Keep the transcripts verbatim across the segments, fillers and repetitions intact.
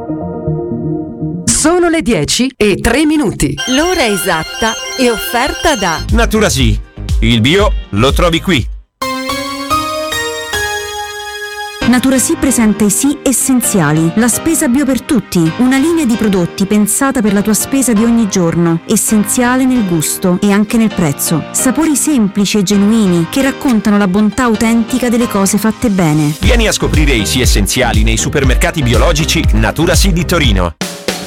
Sono le dieci e tre minuti. L'ora esatta è offerta da Naturasì. Il bio lo trovi qui. Naturasì presenta i Sì Essenziali, la spesa bio per tutti, una linea di prodotti pensata per la tua spesa di ogni giorno, essenziale nel gusto e anche nel prezzo. Sapori semplici e genuini che raccontano la bontà autentica delle cose fatte bene. Vieni a scoprire i Sì Essenziali nei supermercati biologici Naturasì di Torino.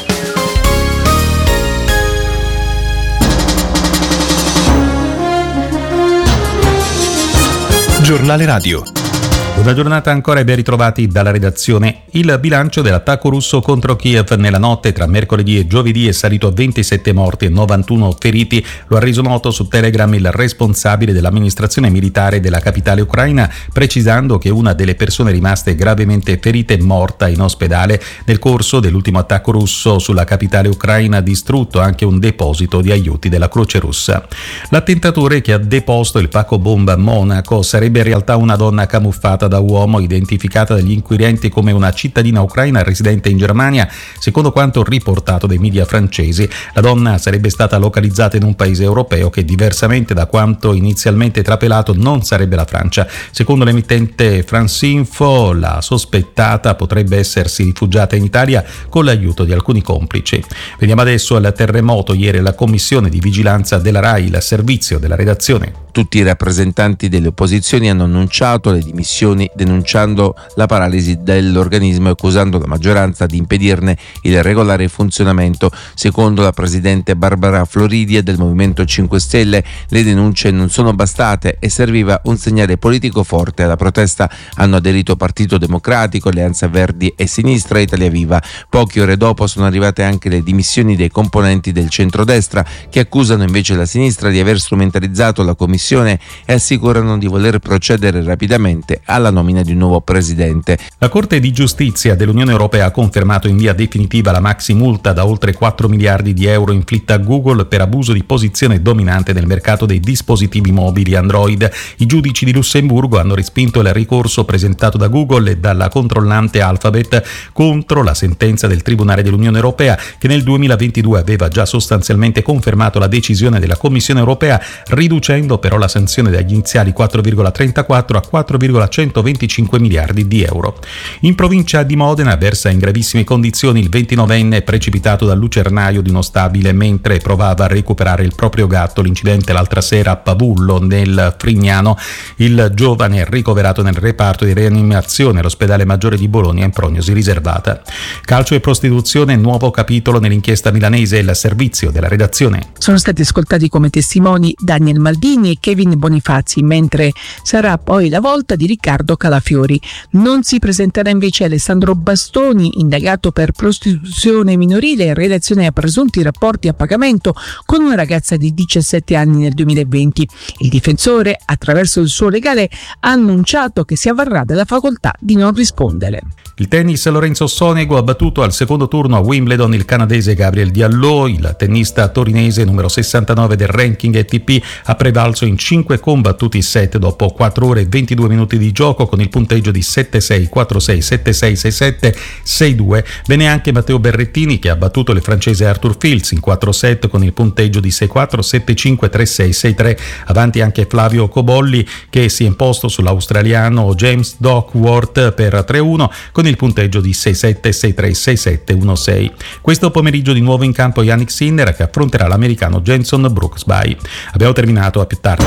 Giornale Radio. Una giornata ancora e ben ritrovati dalla redazione. Il bilancio dell'attacco russo contro Kiev nella notte tra mercoledì e giovedì è salito a ventisette morti e novantuno feriti. Lo ha reso noto su Telegram il responsabile dell'amministrazione militare della capitale ucraina, precisando che una delle persone rimaste gravemente ferite è morta in ospedale. Nel corso dell'ultimo attacco russo sulla capitale ucraina ha distrutto anche un deposito di aiuti della Croce Rossa. L'attentatore che ha deposto il pacco bomba a Monaco sarebbe in realtà una donna camuffata da uomo, identificata dagli inquirenti come una cittadina ucraina residente in Germania, secondo quanto riportato dai media francesi. La donna sarebbe stata localizzata in un paese europeo che, diversamente da quanto inizialmente trapelato, non sarebbe la Francia. Secondo l'emittente France Info, la sospettata potrebbe essersi rifugiata in Italia con l'aiuto di alcuni complici. Veniamo adesso al terremoto. Ieri la commissione di vigilanza della RAI, il servizio della redazione. Tutti i rappresentanti delle opposizioni hanno annunciato le dimissioni, denunciando la paralisi dell'organismo e accusando la maggioranza di impedirne il regolare funzionamento. Secondo la presidente Barbara Floridia del Movimento cinque Stelle, le denunce non sono bastate e serviva un segnale politico forte. Alla protesta hanno aderito Partito Democratico, Alleanza Verdi e Sinistra e Italia Viva. Poche ore dopo sono arrivate anche le dimissioni dei componenti del centrodestra, che accusano invece la sinistra di aver strumentalizzato la commissione e assicurano di voler procedere rapidamente alla nomina di un nuovo presidente. La Corte di Giustizia dell'Unione Europea ha confermato in via definitiva la maxi multa da oltre quattro miliardi di euro inflitta a Google per abuso di posizione dominante nel mercato dei dispositivi mobili Android. I giudici di Lussemburgo hanno respinto il ricorso presentato da Google e dalla controllante Alphabet contro la sentenza del Tribunale dell'Unione Europea, che nel duemilaventidue aveva già sostanzialmente confermato la decisione della Commissione Europea, riducendo però la sanzione dagli iniziali quattro virgola trentaquattro a quattro virgola centoventicinque miliardi di euro. In provincia di Modena versa in gravissime condizioni il ventinovenne precipitato dal lucernaio di uno stabile mentre provava a recuperare il proprio gatto. L'incidente l'altra sera a Pavullo, nel Frignano. Il giovane è ricoverato nel reparto di rianimazione all'ospedale Maggiore di Bologna in prognosi riservata. Calcio e prostituzione, nuovo capitolo nell'inchiesta milanese. Il servizio della redazione. Sono stati ascoltati come testimoni Daniel Maldini e Kevin Bonifazi, mentre sarà poi la volta di Riccardo Calafiori. Non si presenterà invece Alessandro Bastoni, indagato per prostituzione minorile in relazione a presunti rapporti a pagamento con una ragazza di diciassette anni nel duemilaventi. Il difensore, attraverso il suo legale, ha annunciato che si avvarrà della facoltà di non rispondere. Il tennis, Lorenzo Sonego ha battuto al secondo turno a Wimbledon il canadese Gabriel Diallo. Il tennista torinese numero sessantanove del ranking A T P ha prevalso in cinque combattuti set dopo quattro ore e ventidue minuti di gioco, con il punteggio di sette sei, quattro sei, sette sei, sei sette, sei due. Bene anche Matteo Berrettini, che ha battuto il francese Arthur Fils in quattro set con il punteggio di sei quattro, sette cinque, tre sei, sei tre. Avanti anche Flavio Cobolli, che si è imposto sull'australiano James Duckworth per tre uno con il punteggio di sei sette, sei tre, sei sette, uno sei. Questo pomeriggio di nuovo in campo Yannick Sinner, che affronterà l'americano Jenson Brooksby. Abbiamo terminato, a più tardi.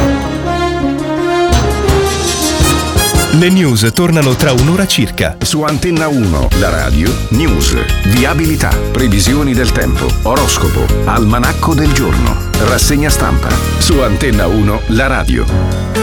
Le news tornano tra un'ora circa. Su Antenna uno, la radio, news, viabilità, previsioni del tempo, oroscopo, almanacco del giorno, rassegna stampa. Su Antenna uno, la radio.